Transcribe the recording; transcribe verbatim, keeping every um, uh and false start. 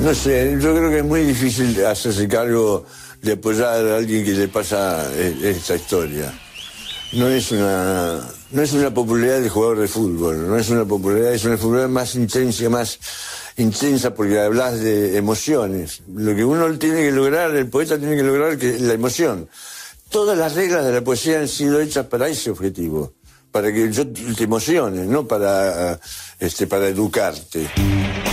No sé, yo creo que es muy difícil hacerse cargo de apoyar a alguien que le pasa esta historia. No es una, no es una popularidad de jugador de fútbol, no es una popularidad, es una popularidad más intensa, más intensa porque hablas de emociones. Lo que uno tiene que lograr, el poeta tiene que lograr que la emoción. Todas las reglas de la poesía han sido hechas para ese objetivo, para que yo te emociones, no para, este, para educarte.